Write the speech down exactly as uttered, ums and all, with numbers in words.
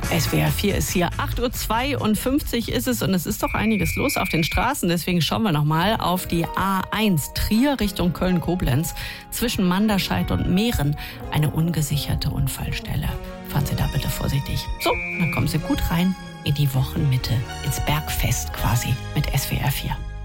S W R vier ist hier, acht Uhr zweiundfünfzig ist es und es ist doch einiges los auf den Straßen. Deswegen schauen wir nochmal auf die A eins, Trier Richtung Köln-Koblenz. Zwischen Manderscheid und Mehren eine ungesicherte Unfallstelle. Fahren Sie da bitte vorsichtig. So, dann kommen Sie gut rein in die Wochenmitte, ins Bergfest quasi mit S W R vier.